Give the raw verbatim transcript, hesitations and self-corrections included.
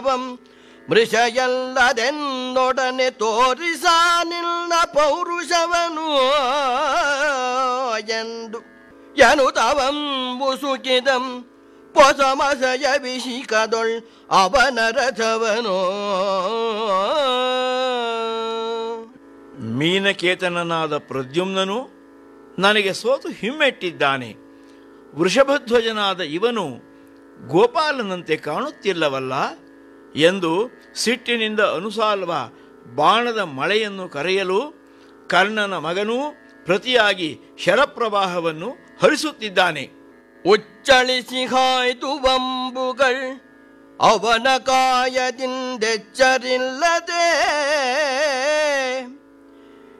ಮೃಷಯಲ್ಲದೆನ್ನೊಡನೆ ತೋರಿಸ ನಿನ್ನ ಪೌರುಷವನು ಎಂದು ಎನುತವಂ ಮುಸುಕಿದಂ ಪೊಸಮಸಯ ವಿಶಿಕದೊಳ್ ಅವನ ರಥವನೋ. ಮೀನಕೇತನನಾದ ಪ್ರದ್ಯುಮ್ನನು ನನಗೆ ಸೋತು ಹಿಮ್ಮೆಟ್ಟಿದ್ದಾನೆ. ವೃಷಭಧ್ವಜನಾದ ಇವನು ಗೋಪಾಲನಂತೆ ಕಾಣುತ್ತಿಲ್ಲವಲ್ಲ ಎಂದು ಸಿಟ್ಟಿನಿಂದ ಅನುಸಾಲ್ವ ಬಾಣದ ಮಳೆಯನ್ನು ಕರೆಯಲು ಕರ್ಣನ ಮಗನೂ ಪ್ರತಿಯಾಗಿ ಶರಪ್ರವಾಹವನ್ನು ಹರಿಸುತ್ತಿದ್ದಾನೆ. ಉಚ್ಚಳಿಸಿ ಹಾಯ್ದು ಬಂಬುಗಳ್ ಅವನ ಕಾಯದಿಂದೆಚ್ಚರಿಲ್ಲದೆ